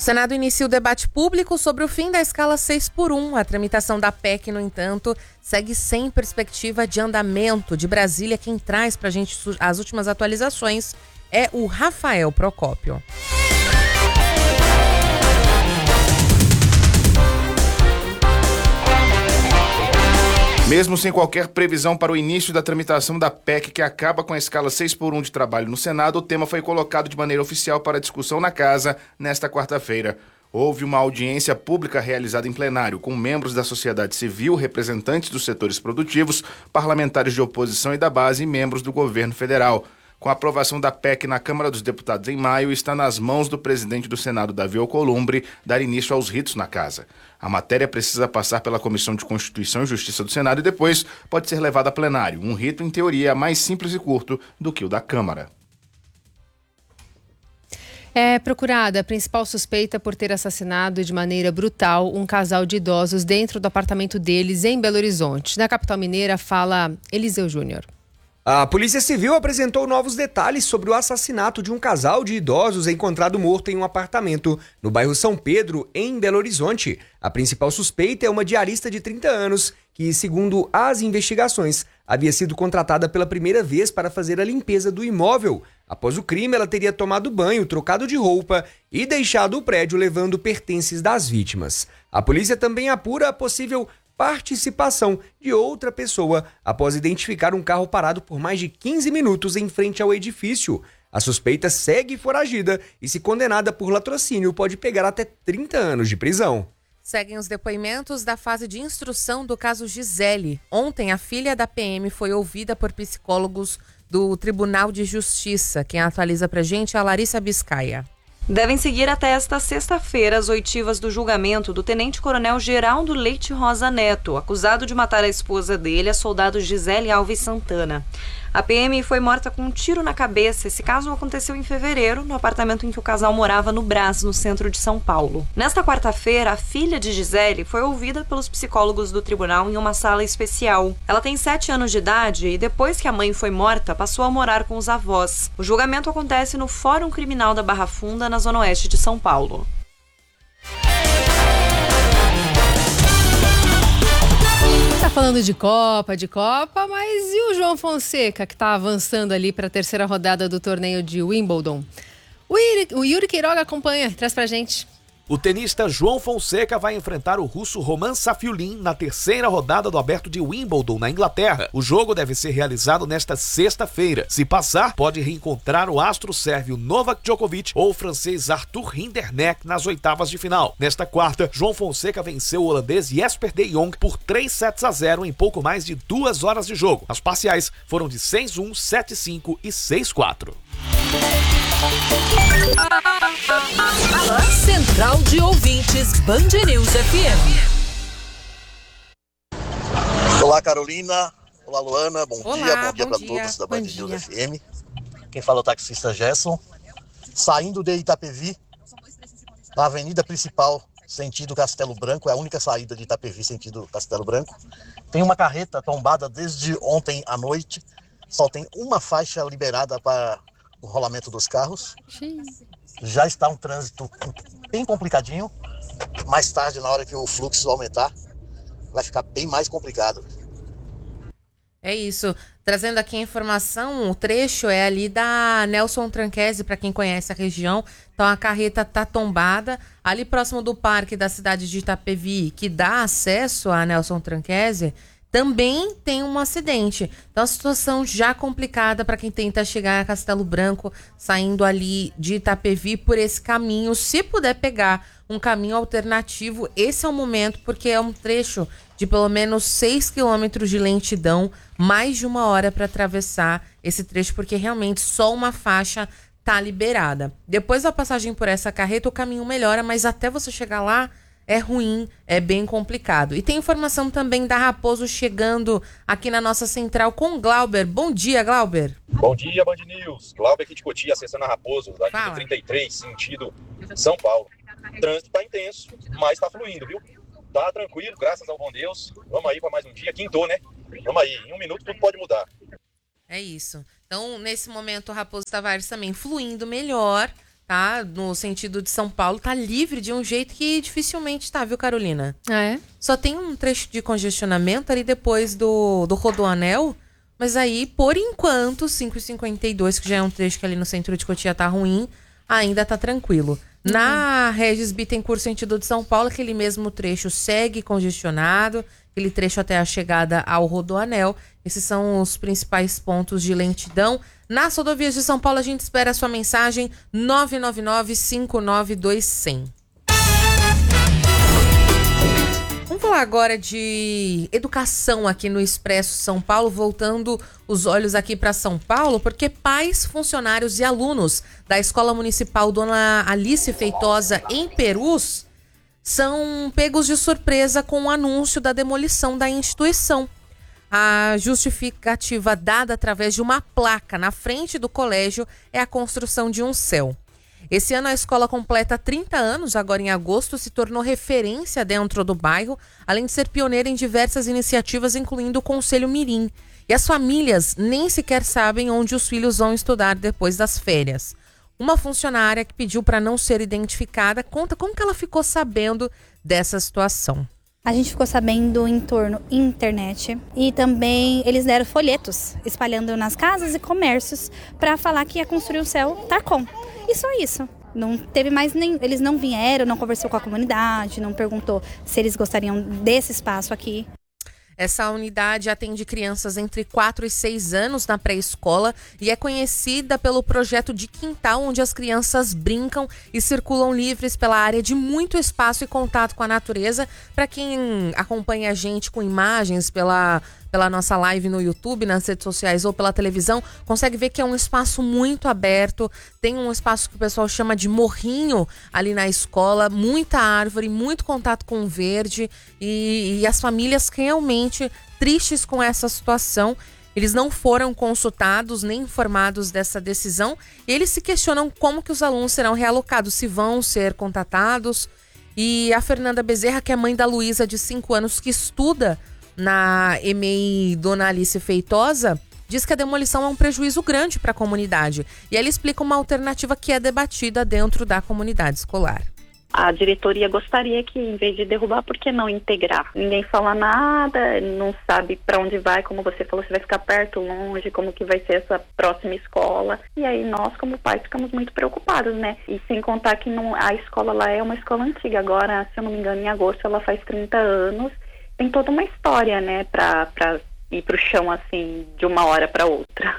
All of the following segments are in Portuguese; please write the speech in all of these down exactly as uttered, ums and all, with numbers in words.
Senado inicia o debate público sobre o fim da escala seis por um. A tramitação da P E C, no entanto, segue sem perspectiva de andamento. De Brasília, quem traz pra gente as últimas atualizações é o Rafael Procópio. Mesmo sem qualquer previsão para o início da tramitação da P E C, que acaba com a escala seis por um de trabalho no Senado, o tema foi colocado de maneira oficial para discussão na Casa nesta quarta-feira. Houve uma audiência pública realizada em plenário com membros da sociedade civil, representantes dos setores produtivos, parlamentares de oposição e da base e membros do governo federal. Com a aprovação da P E C na Câmara dos Deputados em maio, está nas mãos do presidente do Senado, Davi Alcolumbre, dar início aos ritos na Casa. A matéria precisa passar pela Comissão de Constituição e Justiça do Senado e depois pode ser levada a plenário. Um rito, em teoria, mais simples e curto do que o da Câmara. É procurada a principal suspeita por ter assassinado de maneira brutal um casal de idosos dentro do apartamento deles em Belo Horizonte. Na capital mineira, fala Eliseu Júnior. A Polícia Civil apresentou novos detalhes sobre o assassinato de um casal de idosos encontrado morto em um apartamento no bairro São Pedro, em Belo Horizonte. A principal suspeita é uma diarista de trinta anos que, segundo as investigações, havia sido contratada pela primeira vez para fazer a limpeza do imóvel. Após o crime, ela teria tomado banho, trocado de roupa e deixado o prédio levando pertences das vítimas. A polícia também apura a possível participação de outra pessoa após identificar um carro parado por mais de quinze minutos em frente ao edifício. A suspeita segue foragida e, se condenada por latrocínio, pode pegar até trinta anos de prisão. Seguem os depoimentos da fase de instrução do caso Gisele. Ontem, a filha da P M foi ouvida por psicólogos do Tribunal de Justiça. Quem atualiza pra gente é a Larissa Biscaia. Devem seguir até esta sexta-feira as oitivas do julgamento do tenente-coronel Geraldo Leite Rosa Neto, acusado de matar a esposa dele, a soldado Gisele Alves Santana. A P M foi morta com um tiro na cabeça. Esse caso aconteceu em fevereiro, no apartamento em que o casal morava no Brás, no centro de São Paulo. Nesta quarta-feira, a filha de Gisele foi ouvida pelos psicólogos do tribunal em uma sala especial. Ela tem sete anos de idade e, depois que a mãe foi morta, passou a morar com os avós. O julgamento acontece no Fórum Criminal da Barra Funda, na zona oeste de São Paulo. Tá falando de Copa, de Copa, mas e o João Fonseca, que tá avançando ali para a terceira rodada do torneio de Wimbledon? O Yuri, o Yuri Queiroga acompanha, traz pra gente. O tenista João Fonseca vai enfrentar o russo Roman Safiullin na terceira rodada do Aberto de Wimbledon, na Inglaterra. O jogo deve ser realizado nesta sexta-feira. Se passar, pode reencontrar o astro sérvio Novak Djokovic ou o francês Arthur Rinderknecht nas oitavas de final. Nesta quarta, João Fonseca venceu o holandês Jesper de Jong por três sets a zero em pouco mais de duas horas de jogo. As parciais foram de seis a um, sete a cinco e seis a quatro. Central de Ouvintes Band News F M. Olá, Carolina. Olá, Luana. Bom Olá, dia. Bom dia bom para dia. todos da Bom Band dia. News F M. Quem fala é o taxista Gerson. Saindo de Itapevi, na avenida principal, sentido Castelo Branco, é a única saída de Itapevi, sentido Castelo Branco. Tem uma carreta tombada desde ontem à noite. Só tem uma faixa liberada para o rolamento dos carros. Já está um trânsito bem complicadinho. Mais tarde, na hora que o fluxo aumentar, vai ficar bem mais complicado. É isso. Trazendo aqui a informação, o trecho é ali da Nelson Tranquese, para quem conhece a região. Então a carreta tá tombada ali próximo do parque da cidade de Itapevi, que dá acesso a Nelson Tranquese. Também tem um acidente. Então, a situação já complicada para quem tenta chegar a Castelo Branco, saindo ali de Itapevi por esse caminho. Se puder pegar um caminho alternativo, esse é o momento, porque é um trecho de pelo menos seis quilômetros de lentidão, mais de uma hora para atravessar esse trecho, porque realmente só uma faixa tá liberada. Depois da passagem por essa carreta, o caminho melhora, mas até você chegar lá, é ruim, é bem complicado. E tem informação também da Raposo chegando aqui na nossa central com o Glauber. Bom dia, Glauber. Bom dia, Band News. Glauber aqui de Cotia, acessando a Raposo, da linha trinta e três, sentido São Paulo. O trânsito tá intenso, mas tá fluindo, viu? Tá tranquilo, graças ao bom Deus. Vamos aí para mais um dia. Quintou, né? Vamos aí, em um minuto tudo pode mudar. É isso. Então, nesse momento, o Raposo Tavares também fluindo melhor. tá? No sentido de São Paulo, tá livre de um jeito que dificilmente tá, viu, Carolina? Ah, é? Só tem um trecho de congestionamento ali depois do, do Rodoanel, mas aí, por enquanto, cinco e cinquenta e dois, que já é um trecho que ali no centro de Cotia tá ruim, ainda tá tranquilo. Uhum. Na Regis Bittencourt, sentido de São Paulo, aquele mesmo trecho segue congestionado, aquele trecho até a chegada ao Rodoanel. Esses são os principais pontos de lentidão. Nas rodovias de São Paulo, a gente espera a sua mensagem nove nove nove, cinco nove dois, zero zero. Vamos falar agora de educação aqui no Expresso São Paulo, voltando os olhos aqui para São Paulo, porque pais, funcionários e alunos da Escola Municipal Dona Alice Feitosa em Perus são pegos de surpresa com o anúncio da demolição da instituição. A justificativa dada através de uma placa na frente do colégio é a construção de um céu. Esse ano a escola completa trinta anos, agora em agosto, se tornou referência dentro do bairro, além de ser pioneira em diversas iniciativas, incluindo o Conselho Mirim. E as famílias nem sequer sabem onde os filhos vão estudar depois das férias. Uma funcionária que pediu para não ser identificada conta como que ela ficou sabendo dessa situação. A gente ficou sabendo em torno internet e também eles deram folhetos espalhando nas casas e comércios para falar que ia construir o céu Tarcom. E só isso. Não teve mais nem. Eles não vieram, não conversou com a comunidade, não perguntou se eles gostariam desse espaço aqui. Essa unidade atende crianças entre quatro e seis anos na pré-escola e é conhecida pelo projeto de quintal, onde as crianças brincam e circulam livres pela área de muito espaço e contato com a natureza. Para quem acompanha a gente com imagens pela, pela nossa live no YouTube, nas redes sociais ou pela televisão, consegue ver que é um espaço muito aberto. Tem um espaço que o pessoal chama de morrinho ali na escola, muita árvore, muito contato com o verde e, e as famílias realmente tristes com essa situação. Eles não foram consultados nem informados dessa decisão e eles se questionam como que os alunos serão realocados, se vão ser contatados. E a Fernanda Bezerra, que é mãe da Luísa, de cinco anos, que estuda na E M E I Dona Alice Feitosa, diz que a demolição é um prejuízo grande para a comunidade. E ela explica uma alternativa que é debatida dentro da comunidade escolar. A diretoria gostaria que, em vez de derrubar, por que não integrar? Ninguém fala nada, não sabe para onde vai, como você falou, se vai ficar perto, longe, como que vai ser essa próxima escola. E aí nós, como pais, ficamos muito preocupados, né? E sem contar que não, a escola lá é uma escola antiga. Agora, se eu não me engano, em agosto ela faz trinta anos. Tem toda uma história, né, para para ir para o chão, assim, de uma hora para outra.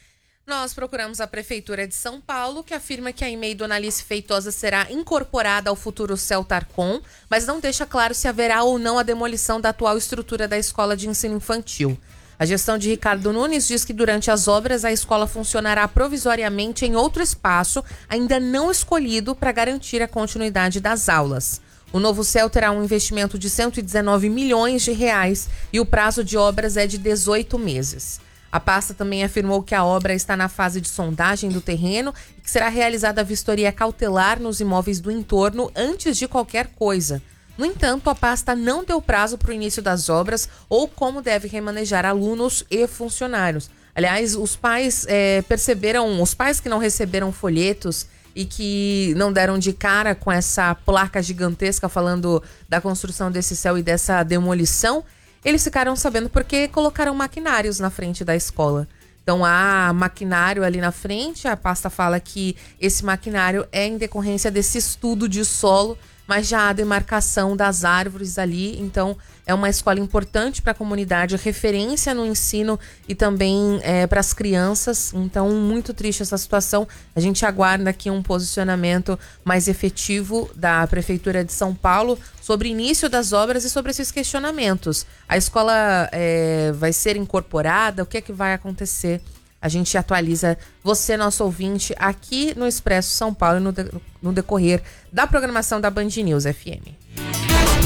Nós procuramos a Prefeitura de São Paulo, que afirma que a E M E I Dona Alice Feitosa será incorporada ao futuro céu Tarcom, mas não deixa claro se haverá ou não a demolição da atual estrutura da escola de ensino infantil. A gestão de Ricardo Nunes diz que durante as obras a escola funcionará provisoriamente em outro espaço, ainda não escolhido, para garantir a continuidade das aulas. O novo céu terá um investimento de cento e dezenove milhões de reais e o prazo de obras é de dezoito meses. A pasta também afirmou que a obra está na fase de sondagem do terreno e que será realizada a vistoria cautelar nos imóveis do entorno antes de qualquer coisa. No entanto, a pasta não deu prazo para o início das obras ou como deve remanejar alunos e funcionários. Aliás, os pais é, perceberam, os pais que não receberam folhetos e que não deram de cara com essa placa gigantesca falando da construção desse céu e dessa demolição, eles ficaram sabendo porque colocaram maquinários na frente da escola. Então há maquinário ali na frente, a pasta fala que esse maquinário é em decorrência desse estudo de solo, mas já há demarcação das árvores ali, então é uma escola importante para a comunidade, referência no ensino e também é, para as crianças, então muito triste essa situação. A gente aguarda aqui um posicionamento mais efetivo da Prefeitura de São Paulo sobre o início das obras e sobre esses questionamentos. A escola é, vai ser incorporada? O que é que vai acontecer? A gente atualiza você, nosso ouvinte, aqui no Expresso São Paulo no, de, no decorrer da programação da Band News F M.